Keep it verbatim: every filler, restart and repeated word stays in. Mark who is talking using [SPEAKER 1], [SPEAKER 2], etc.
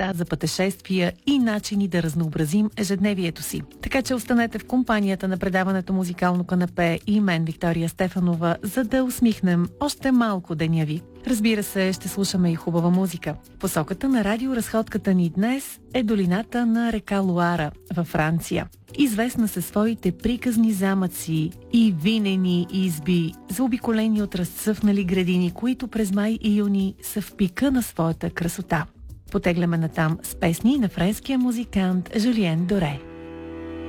[SPEAKER 1] места за пътешествия и начини да разнообразим ежедневието си. Така че останете в компанията на предаването Музикално канапе и мен, Виктория Стефанова, за да усмихнем още малко деня ви. Разбира се, ще слушаме и хубава музика. Посоката на радиоразходката ни днес е долината на река Луара във Франция. Известна със своите приказни замъци и винени изби, заобиколени от разцъфнали градини, които през май и юни са в пика на своята красота. Потегляме натам с песни на френския музикант Жюлиен Доре.